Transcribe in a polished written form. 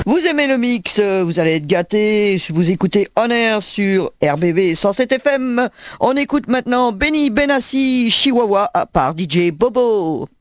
Vous aimez le mix, vous allez être gâtés. Vous écoutez On Air sur RBB 107 FM. On écoute maintenant Benny Benassi Chihuahua par DJ Bobo.